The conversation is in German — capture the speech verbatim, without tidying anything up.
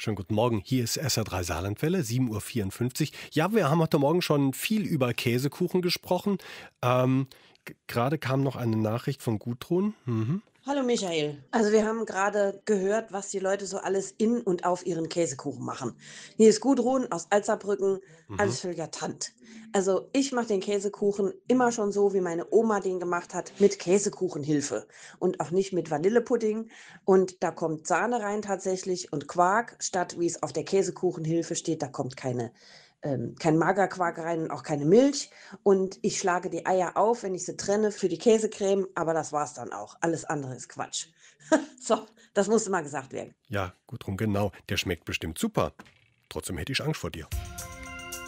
Schönen guten Morgen, hier ist S R drei Saarlandwelle, sieben Uhr vierundfünfzig. Ja, wir haben heute Morgen schon viel über Käsekuchen gesprochen. Ähm, g- gerade kam noch eine Nachricht von Gudrun. Mhm. Hallo Michael. Also wir haben gerade gehört, was die Leute so alles in und auf ihren Käsekuchen machen. Hier ist Gudrun aus Alzerbrücken, Mhm. alles völliger Tant. Also ich mache den Käsekuchen immer schon so, wie meine Oma den gemacht hat, mit Käsekuchenhilfe und auch nicht mit Vanillepudding. Und da kommt Sahne rein tatsächlich und Quark, statt wie es auf der Käsekuchenhilfe steht, da kommt keine, ähm, kein Magerquark rein und auch keine Milch. Und ich schlage die Eier auf, wenn ich sie trenne für die Käsecreme, aber das war's dann auch. Alles andere ist Quatsch. So, das musste mal gesagt werden. Ja, Gudrun, genau. Der schmeckt bestimmt super. Trotzdem hätte ich Angst vor dir.